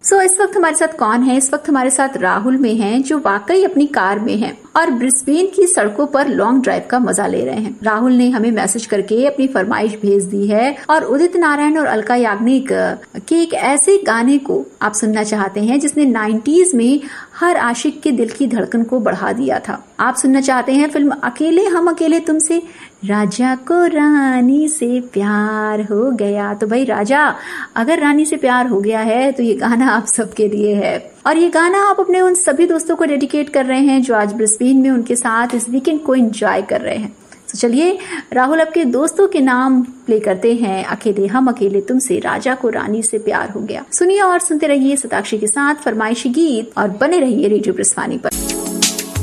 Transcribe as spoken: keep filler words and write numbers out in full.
सो so, इस वक्त हमारे साथ कौन है? इस वक्त हमारे साथ राहुल में हैं, जो वाकई अपनी कार में हैं और ब्रिस्बेन की सड़कों पर लॉन्ग ड्राइव का मजा ले रहे हैं। राहुल ने हमें मैसेज करके अपनी फरमाइश भेज दी है और उदित नारायण और अलका याग्निक के एक ऐसे गाने को आप सुनना चाहते हैं जिसने नाइन्टीज में हर आशिक के दिल की धड़कन को बढ़ा दिया था। आप सुनना चाहते हैं फिल्म अकेले हम अकेले तुमसे राजा को रानी से प्यार हो गया। तो भाई राजा, अगर रानी से प्यार हो गया है तो ये गाना आप सबके लिए है और ये गाना आप अपने उन सभी दोस्तों को डेडिकेट कर रहे हैं जो आज ब्रिस्बेन में उनके साथ इस वीकेंड को एंजॉय कर रहे हैं। तो चलिए राहुल आपके दोस्तों के नाम प्ले करते हैं अकेले हम अकेले तुमसे राजा को रानी से प्यार हो गया। सुनिए और सुनते रहिए सताक्षी के साथ फरमाइशी गीत और बने रहिए रेडियो ब्रिस्वानी पर।